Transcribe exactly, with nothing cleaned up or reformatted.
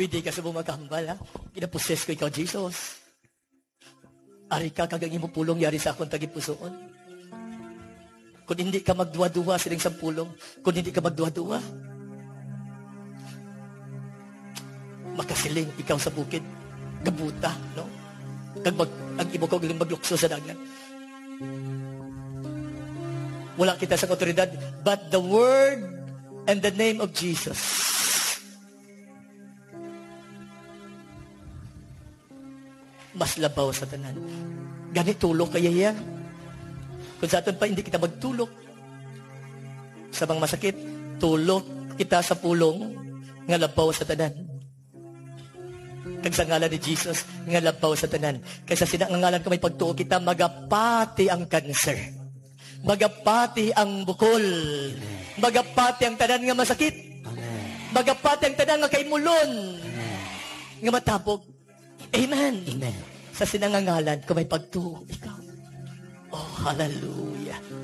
Pwede ka sa bumakambal, ha? Kinaposes ko ikaw, Jesus. Ari ka, kagang imo pulong, yari sa akong tagipusoon. Kung hindi ka magduwa-duwa, siling sa pulong. Kung hindi ka magduwa-duwa, makasiling ikaw sa bukid. Kabuta, no? Kag mag, ang imo ko galing maglukso sa dagat. Wala kita sa otoridad, but the word and the name of Jesus. Mas labaw sa tanan. Ganit tulok kaya yan. Kung sa aton pa hindi kita magtulok sa mga masakit, tulok kita sa pulong nga labaw sa tanan. Kag sa ngalan ni Jesus nga labaw sa tanan. Kaysa sinangalan ko may pagtuo kita, magapati ang cancer. Magapati ang bukol. Magapati ang tanan nga masakit. Magapati ang tanan nga kaimulon. Nga matapog. Amen. Amen. Sa sinangangalan ko may pagtuo ikaw. Oh, hallelujah.